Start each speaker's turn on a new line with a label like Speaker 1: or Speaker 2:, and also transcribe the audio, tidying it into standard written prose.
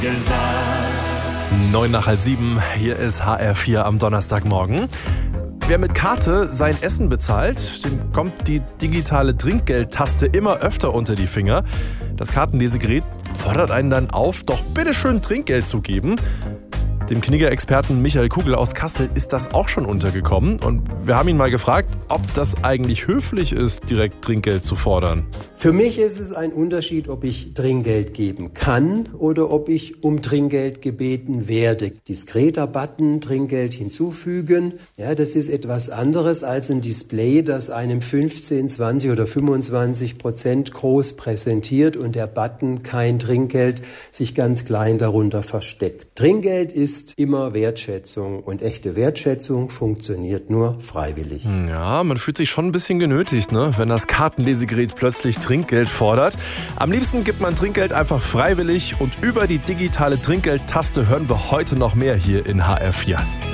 Speaker 1: Neun nach halb sieben, hier ist HR4 am Donnerstagmorgen. Wer mit Karte sein Essen bezahlt, dem kommt die digitale Trinkgeldtaste immer öfter unter die Finger. Das Kartenlesegerät fordert einen dann auf, doch bitteschön Trinkgeld zu geben. Dem Knigge-Experten Michael Kugel aus Kassel ist das auch schon untergekommen. Und wir haben ihn mal gefragt, ob das eigentlich höflich ist, direkt Trinkgeld zu fordern.
Speaker 2: Für mich ist es ein Unterschied, ob ich Trinkgeld geben kann oder ob ich um Trinkgeld gebeten werde. Diskreter Button, Trinkgeld hinzufügen, ja, das ist etwas anderes als ein Display, das einem 15, 20 oder 25% groß präsentiert und der Button kein Trinkgeld sich ganz klein darunter versteckt. Trinkgeld ist immer Wertschätzung und echte Wertschätzung funktioniert nur freiwillig.
Speaker 1: Ja, man fühlt sich schon ein bisschen genötigt, ne? Wenn das Kartenlesegerät plötzlich Trinkgeld fordert. Am liebsten gibt man Trinkgeld einfach freiwillig und über die digitale Trinkgeldtaste hören wir heute noch mehr hier in HR4.